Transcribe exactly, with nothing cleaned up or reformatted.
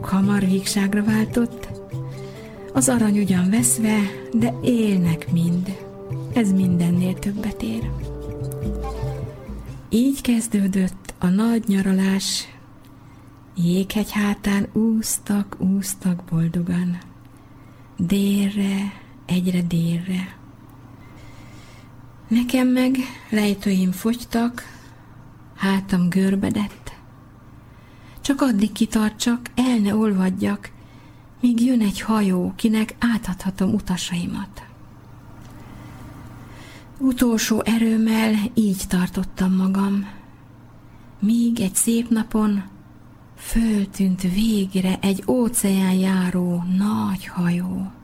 dolog hamar vígságra váltott, az arany ugyan veszve, de élnek mind. Ez mindennél többet ér. Így kezdődött a nagy nyaralás. Jéghegy hátán úsztak, úsztak boldogan. Délre, egyre délre. Nekem meg lejtőim fogytak, hátam görbedett. Csak addig kitartsak, el ne olvadjak, míg jön egy hajó, kinek átadhatom utasaimat. Utolsó erőmmel így tartottam magam, míg egy szép napon föltűnt végre egy óceán járó nagy hajó.